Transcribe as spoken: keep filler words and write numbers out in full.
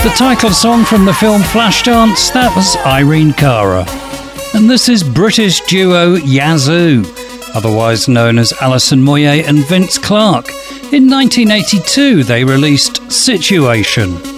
The title song from the film Flashdance, that was Irene Cara. And this is British duo Yazoo, otherwise known as Alison Moyet and Vince Clarke. In nineteen eighty-two, they released Situation.